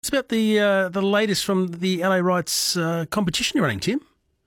It's about the latest from the LA Rights competition you're running, Tim.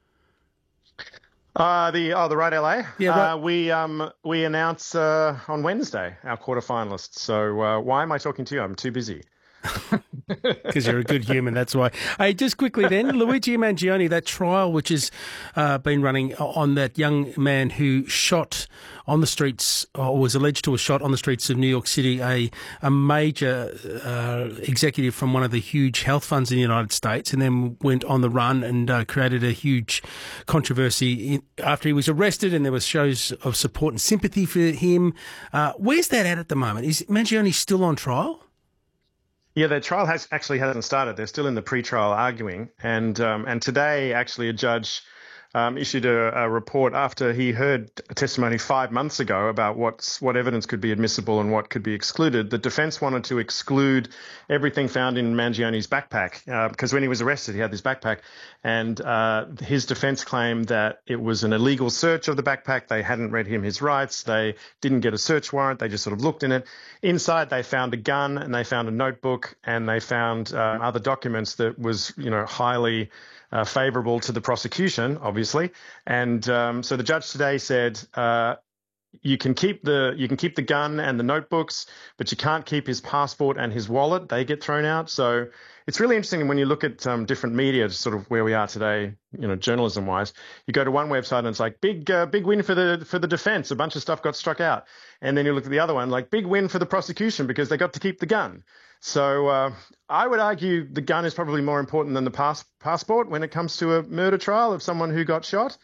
The Right LA. Yeah, right. We announce on Wednesday our quarterfinalists. So why am I talking to you? I'm too busy. Because you're a good human, that's why. Hey, just quickly then, Luigi Mangione, that trial which has been running on that young man who shot on the streets, or was alleged to have shot on the streets of New York City, a major executive from one of the huge health funds in the United States, and then went on the run and created a huge controversy after he was arrested, and there was shows of support and sympathy for him. Where's that at the moment? Is Mangione still on trial? Yeah, their trial hasn't started. They're still in the pre-trial arguing, and today actually a judge issued a report after he heard testimony 5 months ago about what evidence could be admissible and what could be excluded. The defence wanted to exclude everything found in Mangione's backpack because when he was arrested, he had this backpack, and his defence claimed that it was an illegal search of the backpack. They hadn't read him his rights. They didn't get a search warrant. They just sort of looked in it. Inside, they found a gun and they found a notebook and they found other documents that was, highly favourable to the prosecution, obviously, and so the judge today said you can keep the gun and the notebooks, but you can't keep his passport and his wallet. They get thrown out. So it's really interesting when you look at different media, sort of where we are today, journalism wise. You go to one website and it's like big win for the defence. A bunch of stuff got struck out, and then you look at the other one like big win for the prosecution because they got to keep the gun. So I would argue the gun is probably more important than the passport when it comes to a murder trial of someone who got shot.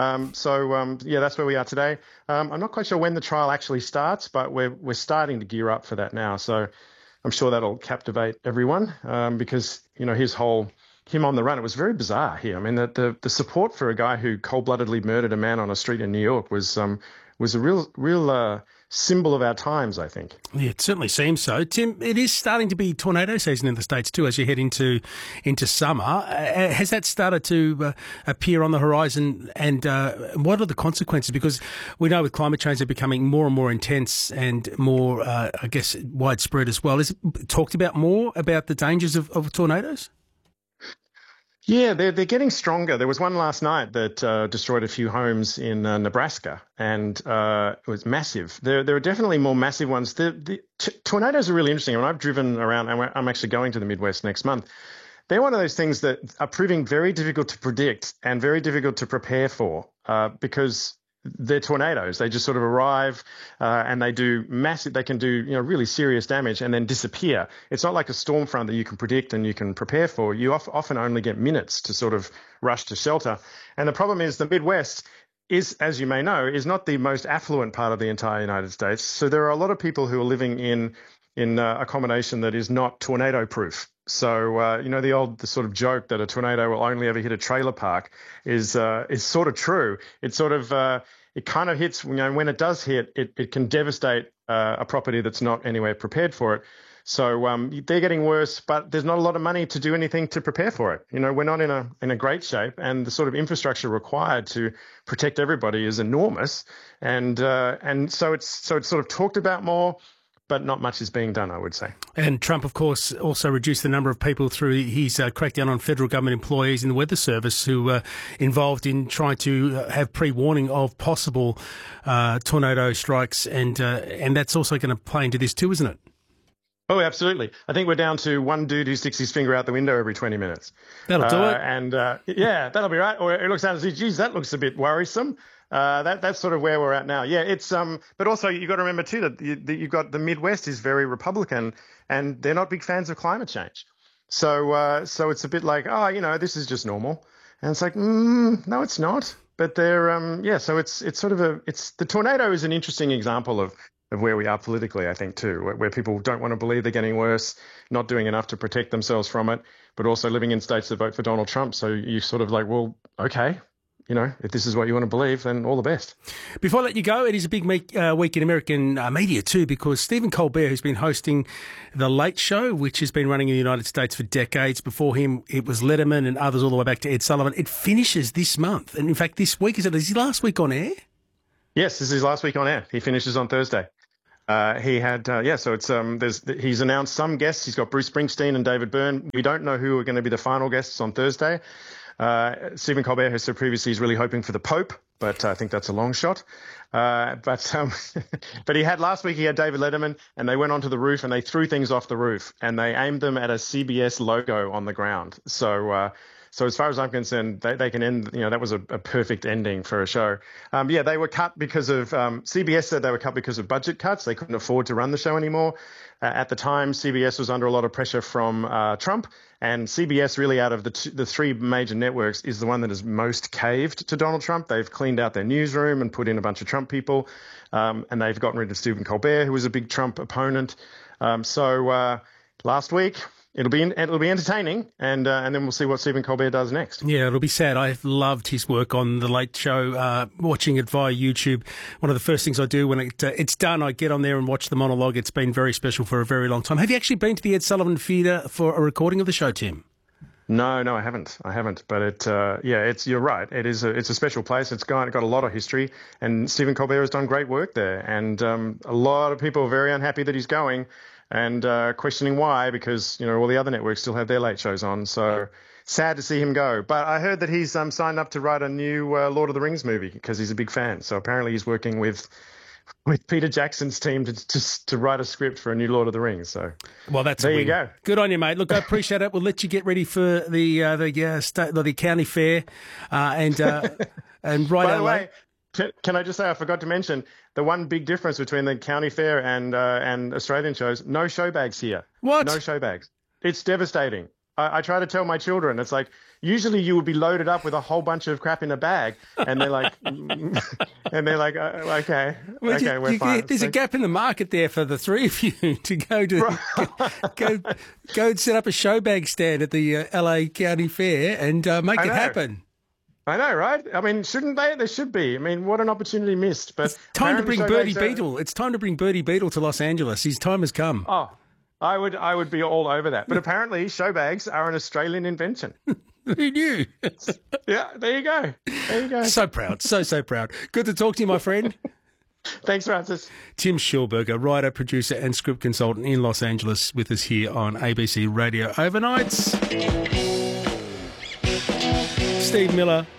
Yeah, that's where we are today. I'm not quite sure when the trial actually starts, but we're starting to gear up for that now. So I'm sure that'll captivate everyone because, him on the run, it was very bizarre here. I mean, the support for a guy who cold-bloodedly murdered a man on a street in New York was a real symbol of our times, I think. Yeah, it certainly seems so. Tim, it is starting to be tornado season in the States too as you head into summer. Has that started to appear on the horizon, and what are the consequences? Because we know with climate change they're becoming more and more intense and more, widespread as well. Is it talked about more about the dangers of tornadoes? Yeah, they're getting stronger. There was one last night that destroyed a few homes in Nebraska, and it was massive. There are definitely more massive ones. The tornadoes are really interesting. When I've driven around, and I'm actually going to the Midwest next month, they're one of those things that are proving very difficult to predict and very difficult to prepare for because they're tornadoes. They just sort of arrive and they can do really serious damage and then disappear. It's not like a storm front that you can predict and you can prepare for. You often only get minutes to sort of rush to shelter. And the problem is the Midwest is, as you may know, is not the most affluent part of the entire United States. So there are a lot of people who are living in accommodation that is not tornado proof. So, the sort of joke that a tornado will only ever hit a trailer park is sort of true. It's sort of, it kind of hits, when it does hit, it can devastate a property that's not anywhere prepared for it. So they're getting worse, but there's not a lot of money to do anything to prepare for it. We're not in a great shape, and the sort of infrastructure required to protect everybody is enormous. And so it's sort of talked about more, but not much is being done, I would say. And Trump, of course, also reduced the number of people through his crackdown on federal government employees in the Weather Service who were involved in trying to have pre-warning of possible tornado strikes. And that's also going to play into this too, isn't it? Oh, absolutely. I think we're down to one dude who sticks his finger out the window every 20 minutes. That'll do it. And yeah, that'll be right. Or it looks out and says, geez, that looks a bit worrisome. That's sort of where we're at now. Yeah, it's but also you've got to remember too that you've got the Midwest is very Republican, and they're not big fans of climate change. So it's a bit like, this is just normal, and it's like, no, it's not. But they're so it's sort of the tornado is an interesting example of where we are politically, I think too, where people don't want to believe they're getting worse, not doing enough to protect themselves from it, but also living in states that vote for Donald Trump. So you sort of like, well, okay. If this is what you want to believe, then all the best. Before I let you go, it is a big week in American media too, because Stephen Colbert, who's been hosting The Late Show, which has been running in the United States for decades. Before him, it was Letterman and others all the way back to Ed Sullivan. It finishes this month. And in fact, this week, is he last week on air? Yes, this is his last week on air. He finishes on Thursday. He had, so it's he's announced some guests. He's got Bruce Springsteen and David Byrne. We don't know who are going to be the final guests on Thursday. Stephen Colbert has said previously he's really hoping for the Pope, but I think that's a long shot. But he had last week, he had David Letterman, and they went onto the roof and they threw things off the roof and they aimed them at a CBS logo on the ground. So as far as I'm concerned, they can end, that was a perfect ending for a show. They were cut because of, CBS said they were cut because of budget cuts. They couldn't afford to run the show anymore. At the time, CBS was under a lot of pressure from Trump, and CBS really out of the three major networks is the one that has most caved to Donald Trump. They've cleaned out their newsroom and put in a bunch of Trump people, and they've gotten rid of Stephen Colbert, who was a big Trump opponent. Last week, it'll be entertaining, and then we'll see what Stephen Colbert does next. Yeah, it'll be sad. I've loved his work on The Late Show, watching it via YouTube. One of the first things I do when it's done, I get on there and watch the monologue. It's been very special for a very long time. Have you actually been to the Ed Sullivan Theatre for a recording of the show, Tim? No, I haven't. But you're right. It's a special place. It's got a lot of history, and Stephen Colbert has done great work there. And a lot of people are very unhappy that he's going, and questioning why, because all the other networks still have their late shows on. So sad to see him go. But I heard that he's signed up to write a new Lord of the Rings movie because he's a big fan. So apparently he's working with Peter Jackson's team to write a script for a new Lord of the Rings. So there you go. Good on you, mate. Look, I appreciate it. We'll let you get ready for the county fair and right. By the way, can I just say I forgot to mention the one big difference between the county fair and Australian shows? No show bags here. What? No show bags. It's devastating. I try to tell my children, it's like, usually you would be loaded up with a whole bunch of crap in a bag, and they're like, okay, we're fine. There's a gap in the market there for the three of you to go and set up a show bag stand at the LA County Fair and make it happen. I know, right? I mean, shouldn't they? There should be. I mean, what an opportunity missed. But it's time to bring Birdie Beetle. It's time to bring Birdie Beetle to Los Angeles. His time has come. Oh, I would be all over that. But apparently, show bags are an Australian invention. Who knew? Yeah, there you go. So proud. So proud. Good to talk to you, my friend. Thanks, Francis. Tim Schulberger, writer, producer and script consultant in Los Angeles, with us here on ABC Radio Overnights. Steve Miller